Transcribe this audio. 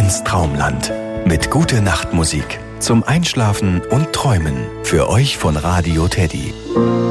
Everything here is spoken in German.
ins Traumland mit Gute-Nacht-Musik zum Einschlafen und Träumen. Für euch von Radio Teddy.